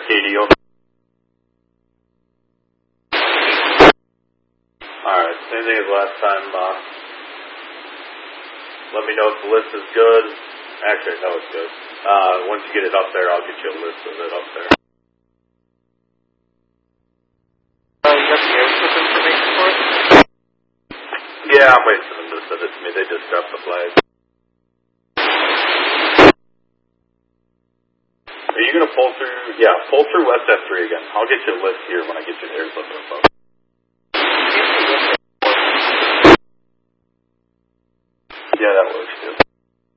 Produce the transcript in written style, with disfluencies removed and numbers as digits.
Katie, over. Alright, same thing as last time. Let me know if the list is good. Actually, I know it's good. Once you get it up there, I'll get you a list of it up there. You got the airship information for us? Yeah, I'm waiting for them to send it to me. They just dropped the flag. Are you going to pull through? Yeah, pull through SF3 again. I'll get you a list here when I get you the airship info.